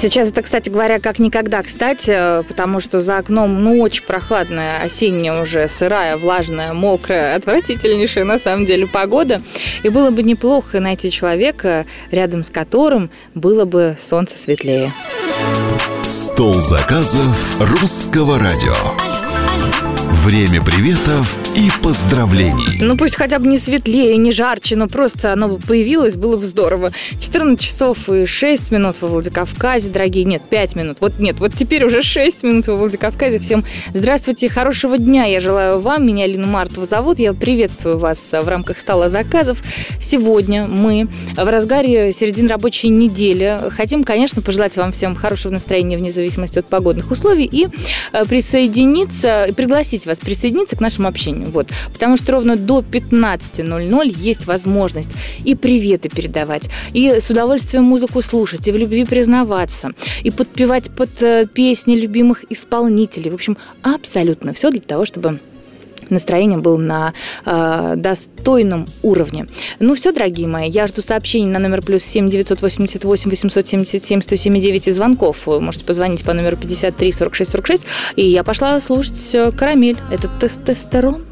Сейчас это, кстати говоря, как никогда кстати, потому что за окном, очень прохладная, осенняя уже, сырая, влажная, мокрая, отвратительнейшая на самом деле погода. И было бы неплохо найти человека, рядом с которым было бы солнце светлее. Стол заказов Русского радио. Время приветов и поздравлений. Пусть хотя бы не светлее, не жарче, но просто оно бы появилось, было бы здорово. 14 часов и 6 минут во Владикавказе, дорогие. Нет, 5 минут. Вот теперь уже 6 минут во Владикавказе. Всем здравствуйте, хорошего дня я желаю вам. Меня Лина Мартова зовут. Я приветствую вас в рамках стола заказов. Сегодня мы в разгаре середины рабочей недели хотим, конечно, пожелать вам всем хорошего настроения вне зависимости от погодных условий и пригласить вас присоединиться к нашему общению. Потому что ровно до 15:00 есть возможность и приветы передавать, и с удовольствием музыку слушать, и в любви признаваться, и подпевать под песни любимых исполнителей. В общем, абсолютно все для того, чтобы настроение было на достойном уровне. Все, дорогие мои, я жду сообщений на номер +7 988 877 107 и звонков. Вы можете позвонить по номеру 53 46 46. И я пошла слушать «Карамель». Это тестостерон.